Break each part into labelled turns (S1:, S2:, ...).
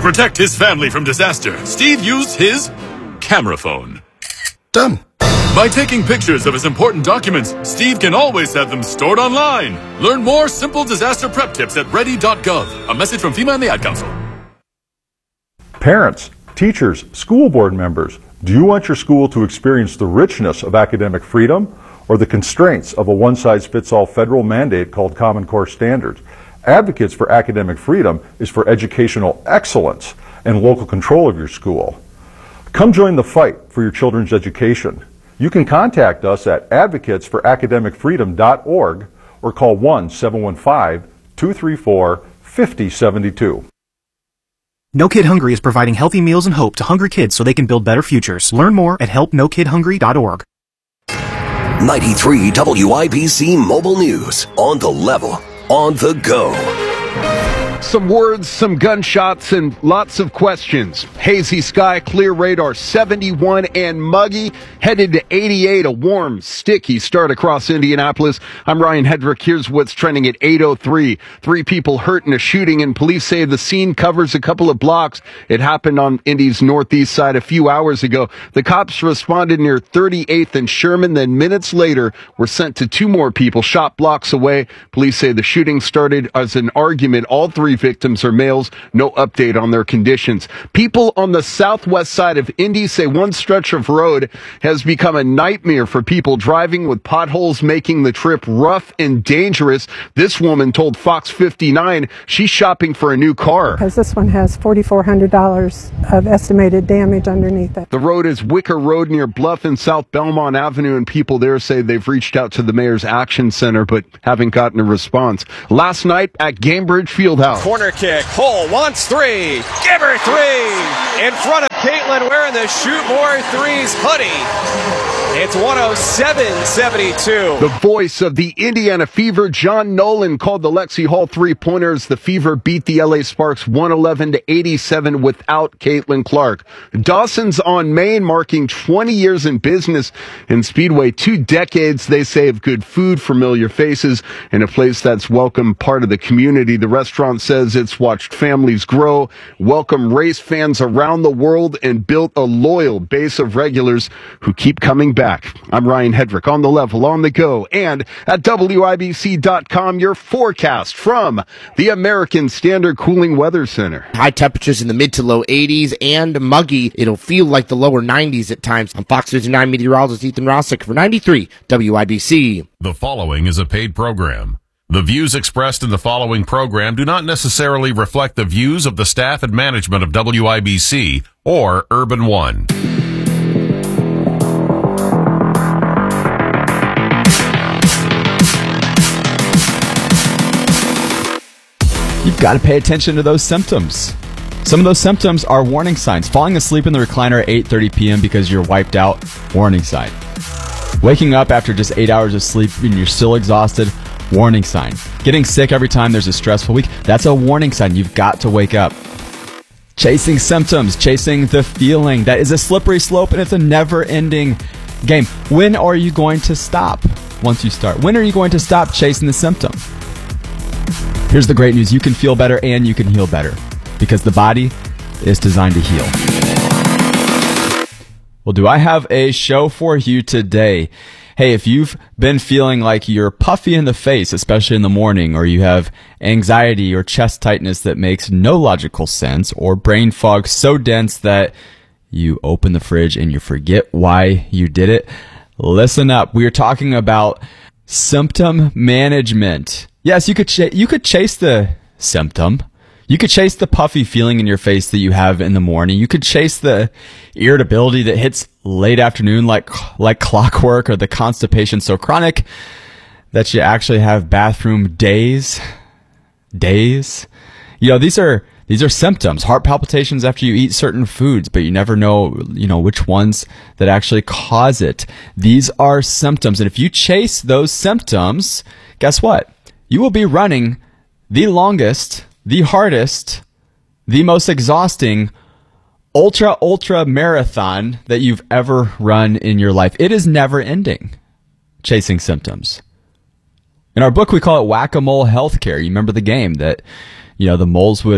S1: protect his family from disaster, Steve used his camera phone.
S2: Done.
S1: By taking pictures of his important documents, Steve can always have them stored online. Learn more simple disaster prep tips at ready.gov. A message from FEMA and the Ad Council.
S3: Parents, teachers, school board members, do you want your school to experience the richness of academic freedom or the constraints of a one-size-fits-all federal mandate called Common Core Standards? Advocates for academic freedom is for educational excellence and local control of your school. Come join the fight for your children's education. You can contact us at advocatesforacademicfreedom.org or call 1-715-234-5072.
S4: No Kid Hungry is providing healthy meals and hope to hungry kids so they can build better futures. Learn more at helpnokidhungry.org.
S5: 93 WIBC Mobile News. On the level, on the go.
S6: Some words, some gunshots, and lots of questions. Hazy sky, clear radar, 71 and muggy. Headed to 88, a warm, sticky start across Indianapolis. I'm Ryan Hedrick. Here's what's trending at 8:03. 3 people hurt in a shooting, and police say the scene covers a couple of blocks. It happened on Indy's northeast side a few hours ago. The cops responded near 38th and Sherman, then minutes later were sent to 2 more people shot blocks away. Police say the shooting started as an argument. All 3 victims are males. No update on their conditions. People on the southwest side of Indy say one stretch of road has become a nightmare for people driving, with potholes making the trip rough and dangerous. This woman told Fox 59 she's shopping for a new car.
S7: Because this one has $4,400 of estimated damage underneath it.
S6: The road is Wicker Road near Bluff and South Belmont Avenue, and people there say they've reached out to the Mayor's Action Center but haven't gotten a response. Last night at Gamebridge Fieldhouse.
S8: Corner kick. Hull wants 3. Give her 3. In front of Caitlin wearing the Shoot More Threes hoodie. It's 107-72.
S6: The voice of the Indiana Fever, John Nolan, called the Lexi Hall three-pointers. The Fever beat the LA Sparks 111-87 without Caitlin Clark. Dawson's on Main, marking 20 years in business in Speedway. 2 decades, they say, of good food, familiar faces, and a place that's welcome part of the community. The restaurant says it's watched families grow, welcome race fans around the world, and built a loyal base of regulars who keep coming back. I'm Ryan Hedrick, on the level, on the go, and at WIBC.com, your forecast from the American Standard Cooling Weather Center.
S9: High temperatures in the mid to low 80s and muggy. It'll feel like the lower 90s at times. I'm Fox 59 meteorologist Ethan Rossick for 93 WIBC.
S10: The following is a paid program. The views expressed in the following program do not necessarily reflect the views of the staff and management of WIBC or Urban One.
S11: You've got to pay attention to those symptoms. Some of those symptoms are warning signs. Falling asleep in the recliner at 8:30 p.m. because you're wiped out, warning sign. Waking up after just 8 hours of sleep and you're still exhausted, warning sign. Getting sick every time there's a stressful week, that's a warning sign. You've got to wake up. Chasing symptoms, chasing the feeling. That is a slippery slope, and it's a never-ending game. When are you going to stop once you start? When are you going to stop chasing the symptom? Here's the great news. You can feel better and you can heal better because the body is designed to heal. Well, do I have a show for you today? Hey, if you've been feeling like you're puffy in the face, especially in the morning, or you have anxiety or chest tightness that makes no logical sense, or brain fog so dense that you open the fridge and you forget why you did it, listen up. We are talking about symptom management. Yes, you could chase the symptom. You could chase the puffy feeling in your face that you have in the morning. You could chase the irritability that hits late afternoon like clockwork, or the constipation so chronic that you actually have bathroom days. You know, these are symptoms, heart palpitations after you eat certain foods, but you never know, which ones that actually cause it. These are symptoms. And if you chase those symptoms, guess what? You will be running the longest, the hardest, the most exhausting ultra marathon that you've ever run in your life. It is never ending, chasing symptoms. In our book, we call it Whack-A-Mole Healthcare. You remember the game that, the moles would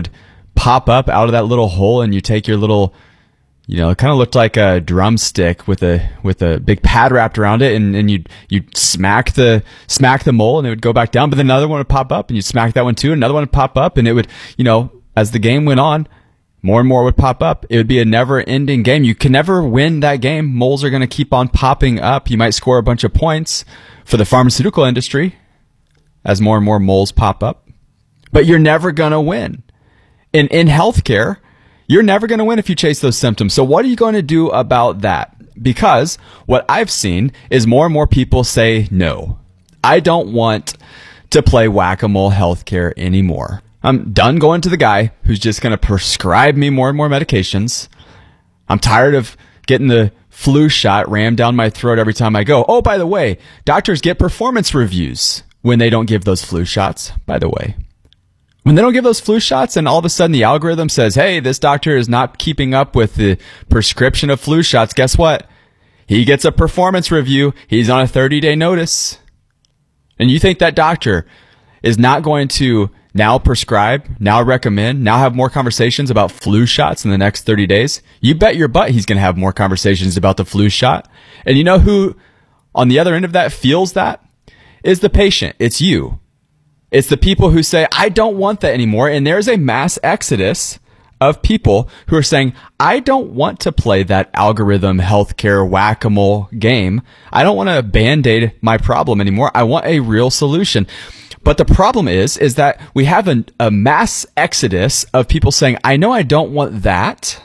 S11: pop up out of that little hole, and you take your little, it kind of looked like a drumstick with a big pad wrapped around it, and you'd smack the mole, and it would go back down, but then another one would pop up, and you'd smack that one too, and another one would pop up, and it would, as the game went on, more and more would pop up. It would be a never-ending game. You can never win that game. Moles are going to keep on popping up. You might score a bunch of points for the pharmaceutical industry as more and more moles pop up, but you're never going to win. In healthcare, you're never going to win if you chase those symptoms. So what are you going to do about that? Because what I've seen is more and more people say, no, I don't want to play whack-a-mole healthcare anymore. I'm done going to the guy who's just going to prescribe me more and more medications. I'm tired of getting the flu shot rammed down my throat every time I go. Oh, by the way, doctors get performance reviews when they don't give those flu shots, by the way. When they don't give those flu shots and all of a sudden the algorithm says, hey, this doctor is not keeping up with the prescription of flu shots, guess what? He gets a performance review. He's on a 30-day notice. And you think that doctor is not going to now prescribe, now recommend, now have more conversations about flu shots in the next 30 days? You bet your butt he's going to have more conversations about the flu shot. And you know who on the other end of that feels that? Is the patient. It's you. It's the people who say, I don't want that anymore. And there's a mass exodus of people who are saying, I don't want to play that algorithm healthcare whack-a-mole game. I don't want to band-aid my problem anymore. I want a real solution. But the problem is that we have a mass exodus of people saying, I know I don't want that,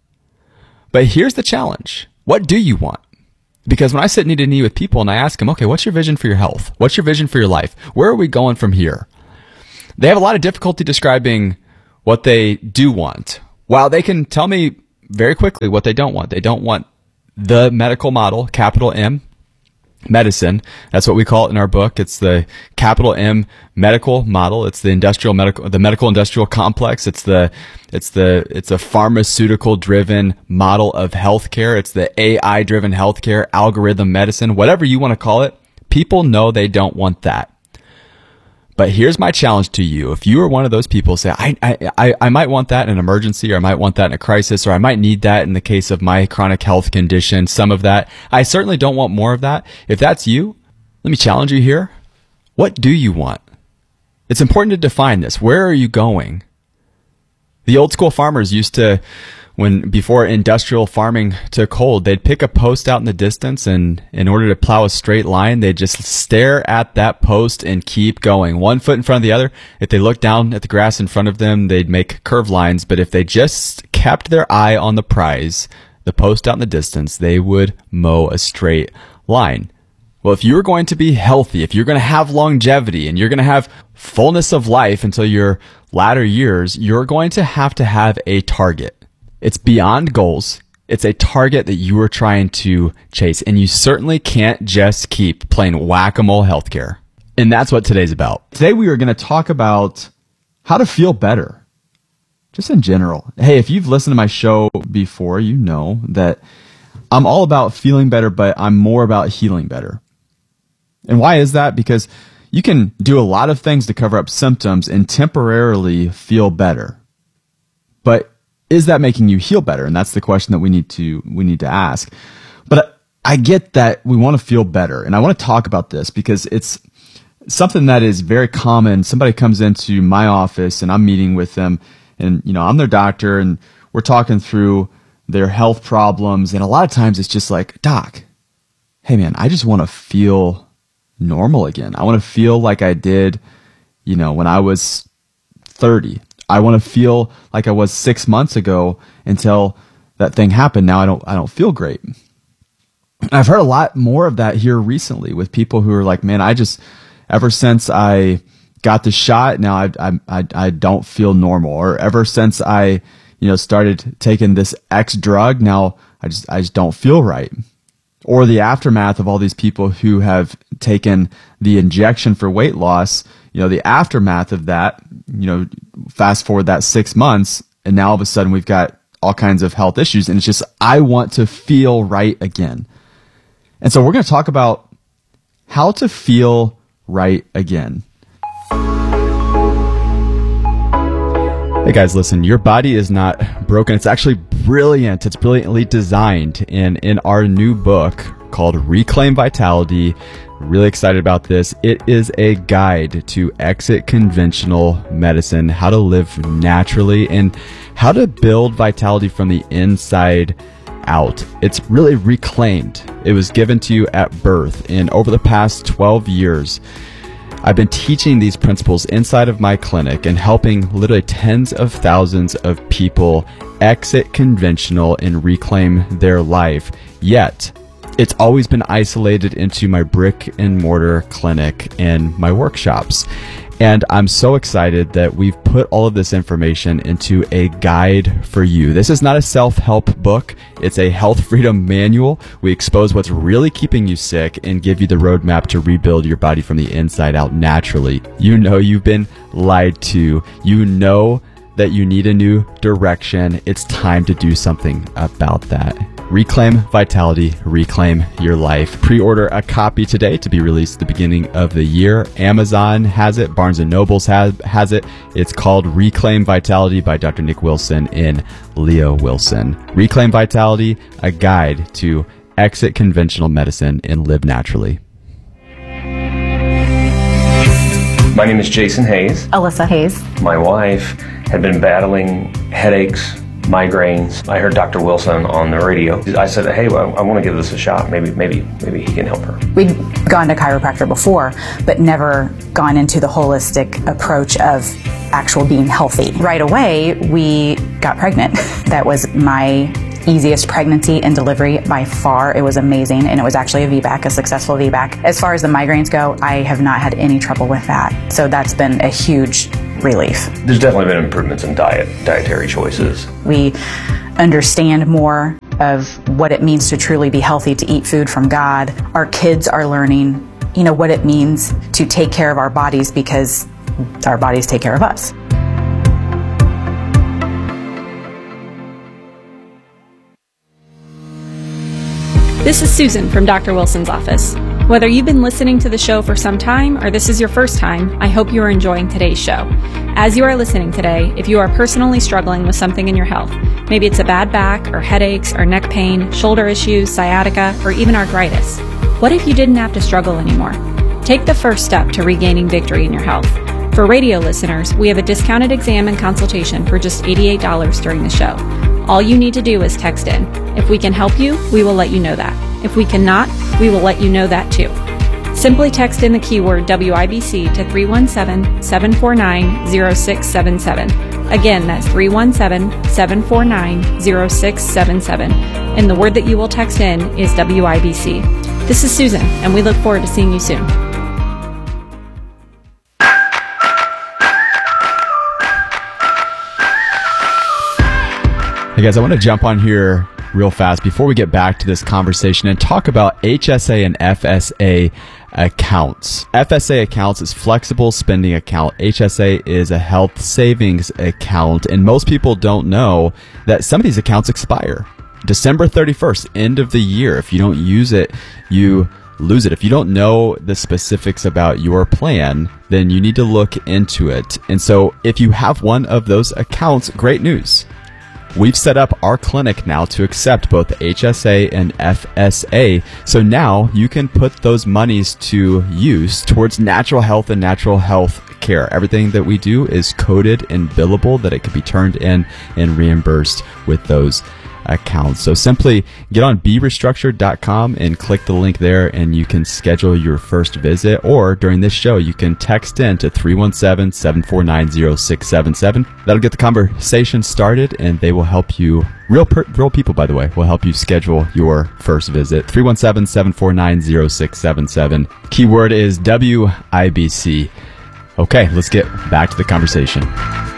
S11: but here's the challenge. What do you want? Because when I sit knee to knee with people and I ask them, okay, what's your vision for your health? What's your vision for your life? Where are we going from here? They have a lot of difficulty describing what they do want, while they can tell me very quickly what they don't want. They don't want the medical model, capital M, medicine. That's what we call it in our book. It's the capital M medical model. It's the medical industrial complex. It's a pharmaceutical driven model of healthcare. It's the AI driven healthcare, algorithm medicine, whatever you want to call it. People know they don't want that. But here's my challenge to you. If you are one of those people say, I might want that in an emergency, or I might want that in a crisis, or I might need that in the case of my chronic health condition, some of that. I certainly don't want more of that. If that's you, let me challenge you here. What do you want? It's important to define this. Where are you going? The old school farmers used to, before industrial farming took hold, they'd pick a post out in the distance, and in order to plow a straight line, they'd just stare at that post and keep going, 1 foot in front of the other. If they looked down at the grass in front of them, they'd make curved lines. But if they just kept their eye on the prize, the post out in the distance, they would mow a straight line. Well, if you're going to be healthy, if you're going to have longevity, and you're going to have fullness of life until your latter years, you're going to have a target. It's beyond goals. It's a target that you are trying to chase. And you certainly can't just keep playing whack-a-mole healthcare. And that's what today's about. Today we are going to talk about how to feel better. Just in general. Hey, if you've listened to my show before, you know that I'm all about feeling better, but I'm more about healing better. And why is that? Because you can do a lot of things to cover up symptoms and temporarily feel better. But is that making you heal better? And that's the question that we need to ask. But I get that we want to feel better, and I want to talk about this because it's something that is very common. Somebody comes into my office and I'm meeting with them, and I'm their doctor, and we're talking through their health problems, and a lot of times it's just like, Doc, hey man, I just want to feel normal again. I want to feel like I did, when I was 30. I want to feel like I was 6 months ago until that thing happened. Now I don't feel great. And I've heard a lot more of that here recently with people who are like, man, ever since I got the shot, now I don't feel normal. Or ever since I, started taking this X drug, now I just don't feel right. Or the aftermath of all these people who have taken the injection for weight loss, the aftermath of that, fast forward that 6 months, and now all of a sudden we've got all kinds of health issues, and it's just, I want to feel right again. And so we're going to talk about how to feel right again. Hey guys, listen, your body is not broken. It's actually brilliant. It's brilliantly designed. And in our new book called Reclaim Vitality, really excited about this. It is a guide to exit conventional medicine, how to live naturally, and how to build vitality from the inside out. It's really reclaimed. It was given to you at birth. And over the past 12 years, I've been teaching these principles inside of my clinic and helping literally tens of thousands of people exit conventional and reclaim their life. Yet, it's always been isolated into my brick and mortar clinic and my workshops. And I'm so excited that we've put all of this information into a guide for you. This is not a self-help book. It's a health freedom manual. We expose what's really keeping you sick and give you the roadmap to rebuild your body from the inside out naturally. You know you've been lied to. You know that you need a new direction. It's time to do something about that. Reclaim Vitality, reclaim your life. Pre-order a copy today to be released at the beginning of the year. Amazon has it. Barnes & Noble has it. It's called Reclaim Vitality by Dr. Nick Wilson and Leo Wilson. Reclaim Vitality, a guide to exit conventional medicine and live naturally.
S2: My name is Jason Hayes.
S12: Alyssa Hayes.
S2: My wife had been battling headaches, migraines. I heard Dr. Wilson on the radio. I said, hey, well, I want to give this a shot. Maybe he can help her.
S12: We'd gone to chiropractor before, but never gone into the holistic approach of actual being healthy. Right away, we got pregnant. That was my easiest pregnancy and delivery by far. It was amazing, and it was actually a VBAC, a successful VBAC. As far as the migraines go, I have not had any trouble with that. So that's been a huge relief.
S2: There's definitely been improvements in dietary choices.
S12: We understand more of what it means to truly be healthy, to eat food from God. Our kids are learning, what it means to take care of our bodies because our bodies take care of us.
S13: This is Susan from Dr. Wilson's office. Whether you've been listening to the show for some time or this is your first time, I hope you are enjoying today's show. As you are listening today, if you are personally struggling with something in your health, maybe it's a bad back or headaches or neck pain, shoulder issues, sciatica, or even arthritis, what if you didn't have to struggle anymore? Take the first step to regaining victory in your health. For radio listeners, we have a discounted exam and consultation for just $88 during the show. All you need to do is text in. If we can help you, we will let you know that. If we cannot, we will let you know that too. Simply text in the keyword WIBC to 317-749-0677. Again, that's 317-749-0677. And the word that you will text in is WIBC. This is Susan, and we look forward to seeing you soon.
S11: Hey guys, I want to jump on here real fast before we get back to this conversation and talk about HSA and FSA accounts. FSA accounts is flexible spending account. HSA is a health savings account, and most people don't know that some of these accounts expire. December 31st, end of the year. If you don't use it, you lose it. If you don't know the specifics about your plan, then you need to look into it. And so if you have one of those accounts, great news. We've set up our clinic now to accept both HSA and FSA. So now you can put those monies to use towards natural health and natural health care. Everything that we do is coded and billable, that it can be turned in and reimbursed with those accounts. So simply get on berestructured.com and click the link there, and you can schedule your first visit, or during this show you can text in to 317-749-0677. That'll get the conversation started, and they will help you. Real people, by the way, will help you schedule your first visit. 317-749-0677. Keyword is WIBC. Okay, let's get back to the conversation.